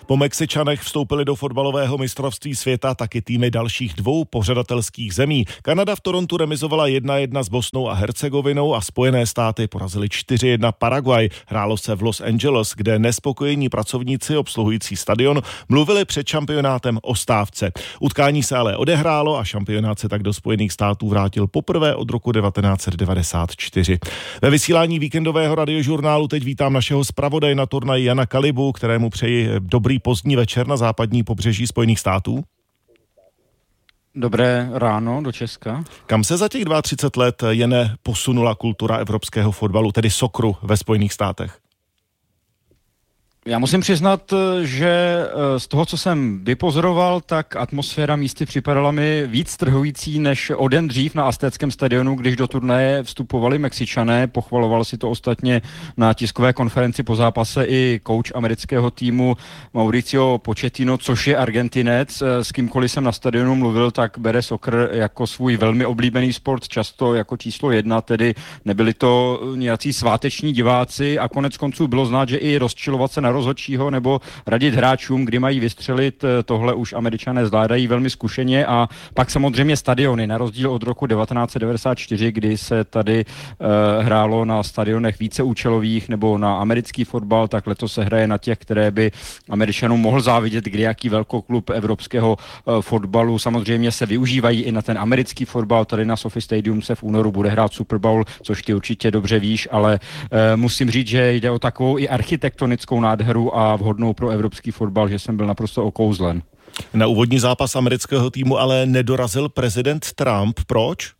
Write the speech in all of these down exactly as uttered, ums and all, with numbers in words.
Po Mexičanech vstoupili do fotbalového mistrovství světa taky týmy dalších dvou pořadatelských zemí. Kanada v Torontu remizovala jedna jedna s Bosnou a Hercegovinou a Spojené státy porazili čtyři jedna Paraguay. Hrálo se v Los Angeles, kde nespokojení pracovníci obsluhující stadion mluvili před šampionátem o stávce. Utkání se ale odehrálo a šampionát se tak do Spojených států vrátil poprvé od roku devatenáct set devadesát čtyři. Ve vysílání víkendového radiožurnálu teď vítám našeho zpravodaje na turnaji Jana Kalibu, kterému přeji dobrý pozdní večer na západní pobřeží Spojených států. Dobré ráno do Česka. Kam se za těch třicet dva let jen posunula kultura evropského fotbalu, tedy sokru ve Spojených státech? Já musím přiznat, že z toho, co jsem vypozoroval, tak atmosféra místy připadala mi víc trhující než o den dřív na Aztéckém stadionu, když do turnaje vstupovali Mexičané. Pochvaloval si to ostatně na tiskové konferenci po zápase i kouč amerického týmu Mauricio Pochettino, což je Argentinec. S kýmkoliv jsem na stadionu mluvil, tak bere soccer jako svůj velmi oblíbený sport, často jako číslo jedna, tedy nebyli to nějací sváteční diváci a konec konců bylo znát, že i rozčilovat se na rozhodčího nebo radit hráčům, kdy mají vystřelit, tohle už Američané zvládají velmi zkušeně. A pak samozřejmě stadiony, na rozdíl od roku devatenáct set devadesát čtyři, kdy se tady uh, hrálo na stadionech víceúčelových nebo na americký fotbal, tak letos se hraje na těch, které by Američanům mohl závidět, kdy jaký velkoklub evropského uh, fotbalu. Samozřejmě se využívají i na ten americký fotbal. Tady na Sophie Stadium se v únoru bude hrát Super Bowl, což ty určitě dobře víš, ale uh, musím říct, že jde o takovou i architektonickou nádheru a vhodnou pro evropský fotbal, že jsem byl naprosto okouzlen. Na úvodní zápas amerického týmu ale nedorazil prezident Trump. Proč?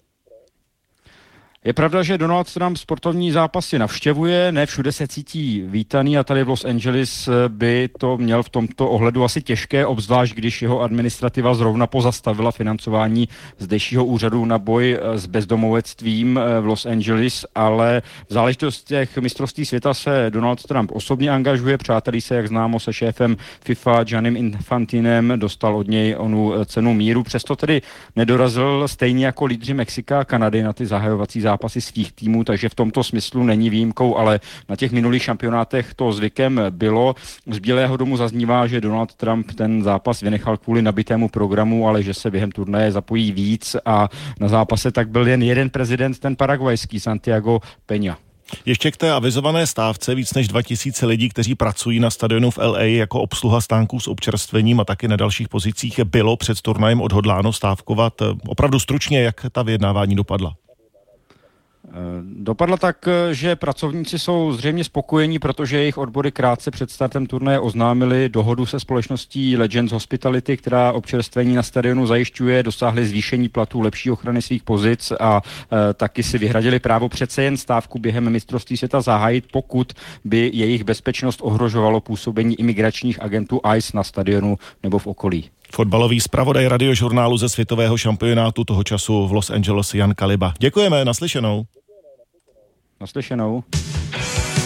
Je pravda, že Donald Trump sportovní zápasy navštěvuje, ne všude se cítí vítaný a tady v Los Angeles by to měl v tomto ohledu asi těžké, obzvlášť když jeho administrativa zrovna pozastavila financování zdejšího úřadu na boj s bezdomovectvím v Los Angeles, ale v záležitostech mistrovství světa se Donald Trump osobně angažuje, přátelí se, jak známo, se šéfem FIFA Giannim Infantinem, dostal od něj onu cenu míru, přesto tedy nedorazil stejně jako lídři Mexika a Kanady na ty zahajovací zápasy zápasy svých týmů, takže v tomto smyslu není výjimkou, ale na těch minulých šampionátech to zvykem bylo. Z Bílého domu zaznívá, že Donald Trump ten zápas vynechal kvůli nabitému programu, ale že se během turnaje zapojí víc a na zápase tak byl jen jeden prezident, ten paraguajský Santiago Peña. Ještě k té avizované stávce víc než dva tisíce lidí, kteří pracují na stadionu v L A jako obsluha stánků s občerstvením a taky na dalších pozicích, bylo před turnajem odhodláno stávkovat. Opravdu stručně, jak ta vyjednávání dopadla? Dopadla tak, že pracovníci jsou zřejmě spokojení, protože jejich odbory krátce před startem turnaje oznámili dohodu se společností Legends Hospitality, která občerstvení na stadionu zajišťuje, dosáhli zvýšení platů, lepší ochrany svých pozic a e, taky si vyhradili právo přece jen stávku během mistrovství světa zahájit, pokud by jejich bezpečnost ohrožovalo působení imigračních agentů I C E na stadionu nebo v okolí. Fotbalový zpravodaj radiožurnálu ze světového šampionátu toho času v Los Angeles Jan Kaliba. Děkujeme, naslyšenou. Naslyšenou.